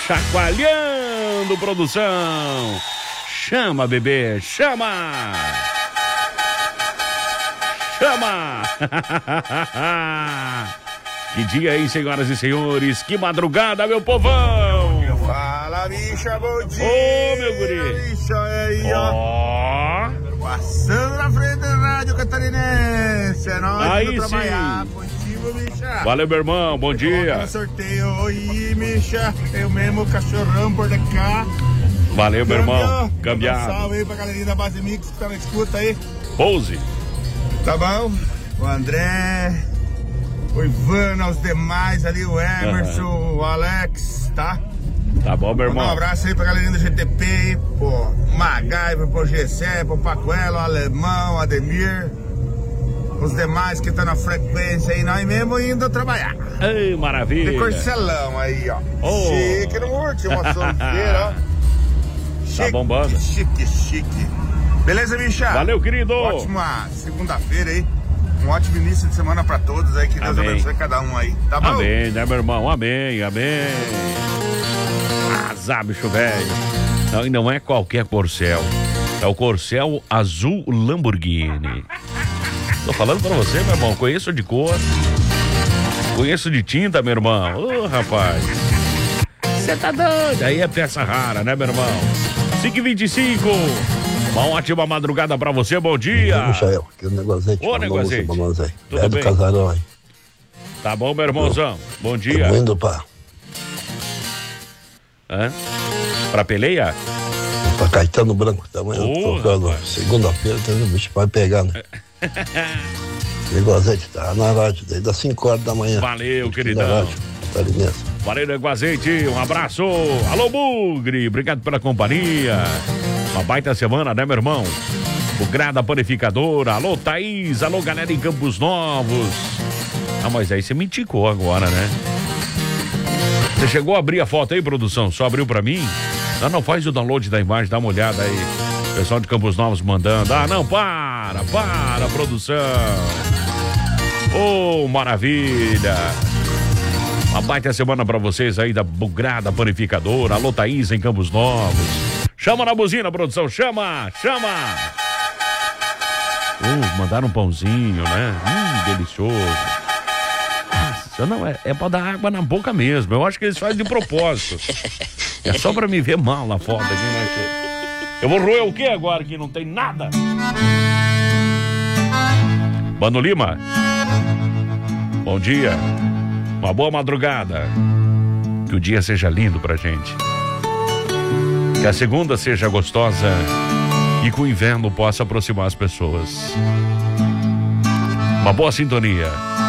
Chacoalhando, produção. Chama, bebê, chama. Chama. Que dia, hein, senhoras e senhores? Que madrugada, meu povão. Fala, bicha, bom dia. Ô, meu guri. Bicha, aí, ó. Passando na frente da Rádio Catarinense. É nóis, aí trabalhar. Sim. Positivo, bicha. Valeu, meu irmão, bom dia. Sorteio, oi, bicha. Eu mesmo, cachorrão por cá. Valeu, meu irmão. Cambiado. Salve aí pra galerinha da Base Mix que tá na escuta aí. Pose. Tá bom? O André, o Ivana, os demais ali, o Emerson, o Alex, tá? Tá bom, meu irmão. Um abraço aí pra galerinha do GTP aí, pro MacGyver, pro Gessé, pro Pacuelo, o Alemão, o Ademir, os demais que estão na frequência aí, nós mesmo indo trabalhar. Ei, maravilha. De Corcelão aí, ó. Oh. Chique no último, sonzeira, ó. Chique, tá bombando. Chique. Beleza, bicha? Valeu, querido. Ótima segunda-feira aí. Um ótimo início de semana pra todos aí. Que Deus abençoe cada um aí. Tá bom? Amém, né, meu irmão? Amém. Azar, bicho velho. Não, e não é qualquer Corcel. É o Corcel azul Lamborghini. Tô falando pra você, meu irmão. Conheço de cor. Conheço de tinta, meu irmão. Ô, rapaz. Você tá doido? Aí é peça rara, né, meu irmão? 5h25. Uma ótima madrugada pra você, bom dia. Michael, aqui o Negozete. Ô, Negozete. Tudo bem? Casarão aí. Tá bom, meu irmãozão? Bom dia. Tô indo pra peleia? Pra Caetano Branco também. Tocando. Segunda-feira, o bicho vai pegar, né? Negozete, tá na rádio, desde as 5 horas da manhã. Valeu, queridão. Valeu, Negozete. Um abraço. Alô, Bugre. Obrigado pela companhia. Uma baita semana, né, meu irmão? O Grada Panificadora. Alô, Thaís. Alô, galera em Campos Novos. Ah, mas aí você me indicou agora, né? Você chegou a abrir a foto aí, produção? Só abriu pra mim? Não, faz o download da imagem, dá uma olhada aí. Pessoal de Campos Novos mandando. Ah, não, para, produção. Oh, maravilha. Uma baita semana pra vocês aí da Bugrada Panificadora. Alô, Thaís em Campos Novos. Chama na buzina, produção, chama. Mandaram um pãozinho, né? Delicioso. Nossa, não, é pra dar água na boca mesmo. Eu acho que eles fazem de propósito. É só pra me ver mal na foto aqui, né? Eu vou roer o que agora que não tem nada? Bano Lima. Bom dia. Uma boa madrugada. Que o dia seja lindo pra gente. Que a segunda seja gostosa e que o inverno possa aproximar as pessoas. Uma boa sintonia.